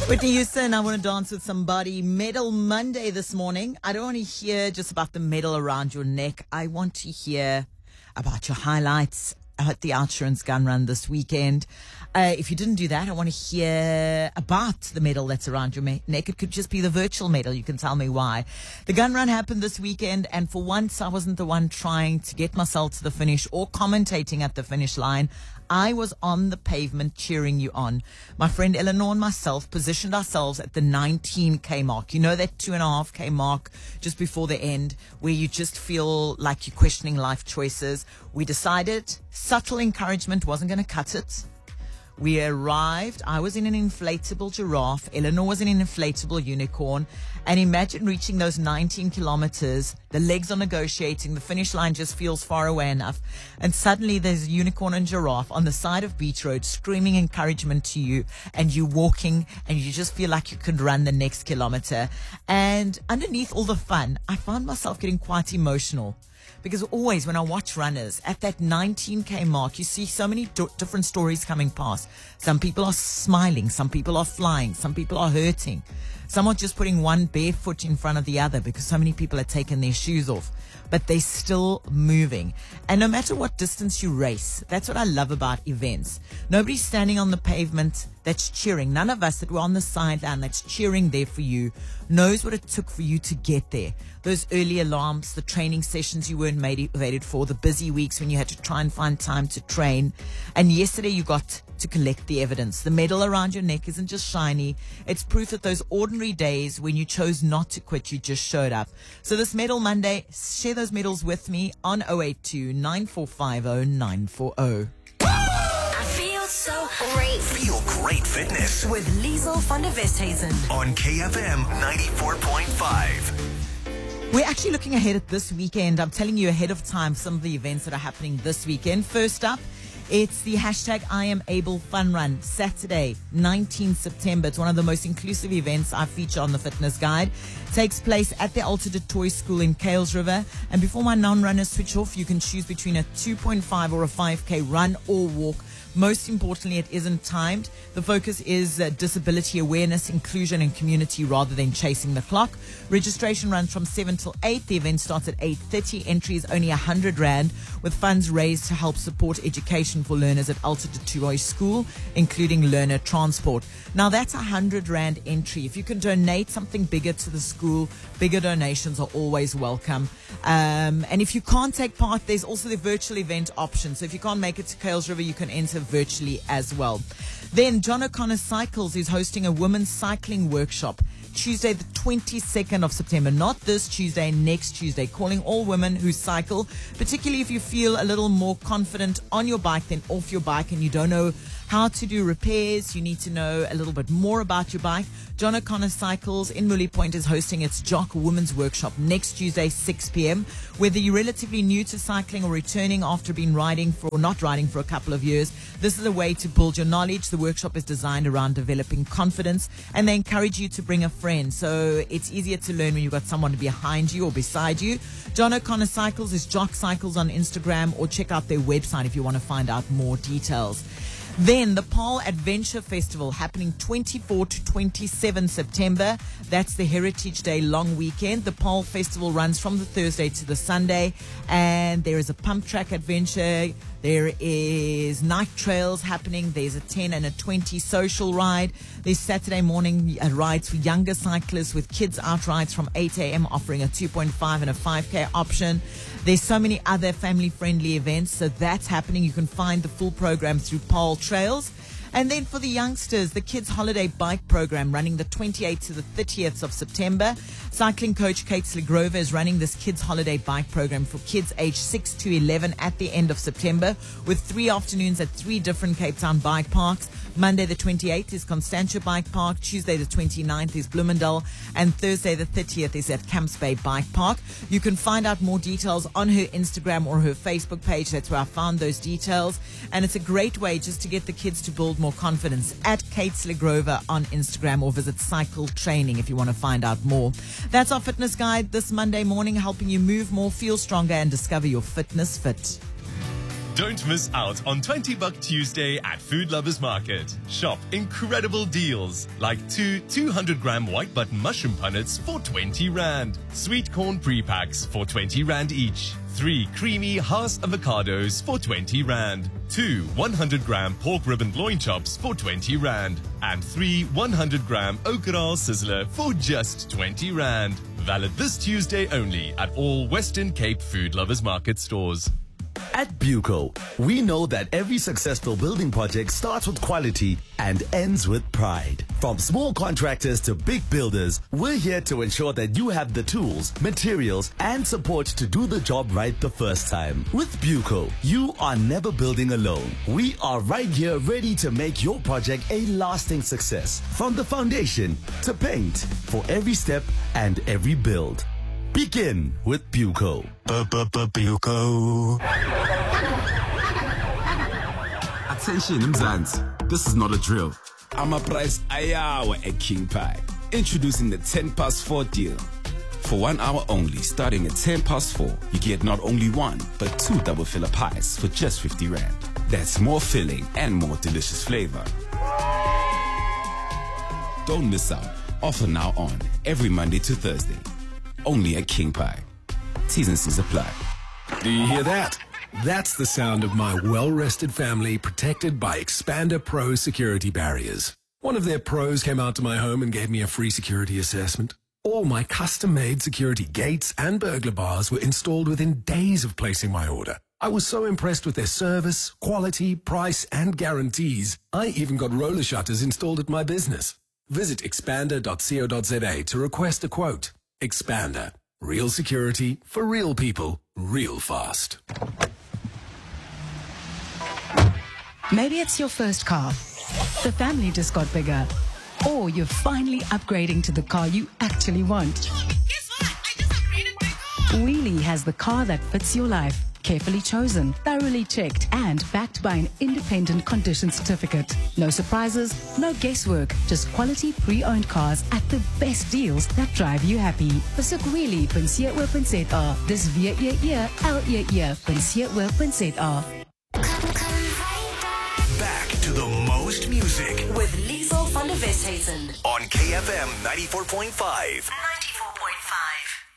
Whitney Houston, I want to dance with somebody. Medal Monday this morning. I don't want to hear just about the medal around your neck. I want to hear about your highlights at the Outsurance gun run this weekend. If you didn't do that, I want to hear about the medal that's around your neck. It could just be the virtual medal. You can tell me why. The gun run happened this weekend, and for once, I wasn't the one trying to get myself to the finish or commentating at the finish line. I was on the pavement cheering you on. My friend Eleanor and myself positioned ourselves at the 19K mark. You know that 2.5K mark just before the end where you just feel like you're questioning life choices. We decided subtle encouragement wasn't going to cut it. We arrived. I was in an inflatable giraffe. Eleanor was in an inflatable unicorn. And imagine reaching those 19 kilometers. The legs are negotiating. The finish line just feels far away enough. And suddenly there's a unicorn and giraffe on the side of Beach Road screaming encouragement to you. And you're walking and you just feel like you could run the next kilometer. And underneath all the fun, I found myself getting quite emotional. Because always when I watch runners at that 19K mark, you see so many different stories coming past. Some people are smiling. Some people are flying. Some people are hurting. Some are just putting one bare foot in front of the other because so many people have taken their shoes off. But they're still moving. And no matter what distance you race, that's what I love about events. Nobody's standing on the pavement that's cheering. None of us that were on the sideline that's cheering there for you knows what it took for you to get there. Those early alarms, the training sessions you weren't motivated for, the busy weeks when you had to try and find time to train. And yesterday you got to collect the evidence. The medal around your neck isn't just shiny. It's proof that those ordinary days when you chose not to quit, you just showed up. So this Medal Monday, share those medals with me on 082 9450 940. I feel so great. Feel great fitness With Liesel van der Westhuizen. on KFM 94.5. We're actually looking ahead at this weekend. I'm telling you ahead of time some of the events that are happening this weekend. First up, it's the hashtag I Am Able Fun Run, Saturday, 19 September. It's one of the most inclusive events I feature on the Fitness Guide. It takes place at the Alta du Toit School in Kuilsriver. And before my non-runners switch off, you can choose between a 2.5 or a 5K run or walk. Most importantly, it isn't timed. The focus is disability awareness, inclusion, and community rather than chasing the clock. Registration runs from 7 till 8. The event starts at 8:30. Entry is only 100 Rand, with funds raised to help support education for learners at Alta du Toit School, including learner transport. Now, that's 100 Rand entry. If you can donate something bigger to the school, bigger donations are always welcome. And if you can't take part, there's also the virtual event option. So if you can't make it to Kuilsriver, you can enter virtually as well. Then John O'Connor Cycles is hosting a women's cycling workshop Tuesday the 22nd of September, not this Tuesday, next Tuesday, calling all women who cycle, particularly if you feel a little more confident on your bike than off your bike and you don't know how to do repairs, you need to know a little bit more about your bike. John O'Connor Cycles in Mouille Point is hosting its Jock Women's Workshop next Tuesday, 6 p.m. Whether you're relatively new to cycling or returning after being not riding for a couple of years, this is a way to build your knowledge. The workshop is designed around developing confidence, and they encourage you to bring a friend. So it's easier to learn when you've got someone behind you or beside you. John O'Connor Cycles is Jock Cycles on Instagram, or check out their website if you want to find out more details. Then the Paarl Adventure Festival happening 24 to 27 September. That's the Heritage Day long weekend. The Paarl Festival runs from the Thursday to the Sunday, and there is a pump track adventure. There is night trails happening. There's a 10 and a 20 social ride. There's Saturday morning rides for younger cyclists with kids out rides from 8 a.m. offering a 2.5 and a 5K option. There's so many other family-friendly events, so that's happening. You can find the full program through Paarl Trails. And then for the youngsters, the Kids Holiday Bike Program running the 28th to the 30th of September. Cycling coach Kate Sligrover is running this Kids Holiday Bike Program for kids aged 6 to 11 at the end of September, with 3 afternoons at 3 different Cape Town bike parks. Monday the 28th is Constantia Bike Park. Tuesday the 29th is Bloemendal. And Thursday the 30th is at Camps Bay Bike Park. You can find out more details on her Instagram or her Facebook page. That's where I found those details. And it's a great way just to get the kids to build more confidence at Kate Sligrover on Instagram, or visit Cycle Training if you want to find out more. That's our fitness guide this Monday morning, helping you move more, feel stronger, and discover your fitness fit. Don't miss out on 20 Buck Tuesday at Food Lovers Market. Shop incredible deals like 200-gram white button mushroom punnets for 20 Rand. Sweet corn pre-packs for 20 Rand each. 3 creamy Haas avocados for 20 Rand. 2 100-gram pork ribbon loin chops for 20 Rand. And 3 100-gram Okeral sizzler for just 20 Rand. Valid this Tuesday only at all Western Cape Food Lovers Market stores. At Buco, we know that every successful building project starts with quality and ends with pride. From small contractors to big builders, we're here to ensure that you have the tools, materials, and support to do the job right the first time. With Buco, you are never building alone. We are right here ready to make your project a lasting success. From the foundation to paint, for every step and every build. Begin with Buco. Buco. Attention, Mzansi. This is not a drill. I'm a price ayawa at King Pie. Introducing the 10 past 4 deal. For 1 hour only, starting at 10 past 4, you get not only 1, but 2 double filler pies for just 50 Rand. That's more filling and more delicious flavor. Don't miss out. Offer now on every Monday to Thursday. Only at King Pie. T's and C's apply. Do you hear that? That's the sound of my well-rested family protected by Expander Pro security barriers. One of their pros came out to my home and gave me a free security assessment. All my custom-made security gates and burglar bars were installed within days of placing my order. I was so impressed with their service, quality, price, and guarantees. I even got roller shutters installed at my business. Visit expander.co.za to request a quote. Expander. Real security for real people, real fast. Maybe it's your first car. The family just got bigger. Or you're finally upgrading to the car you actually want. Guess what? I just upgraded my car. Wheelie has the car that fits your life. Carefully chosen, thoroughly checked, and backed by an independent condition certificate. No surprises, no guesswork, just quality pre-owned cars at the best deals that drive you happy. Besoek wheelie.co.za. Dis www.leer.co.za. Back to the most music With Liesel van der Westhuizen. on KFM 94.5.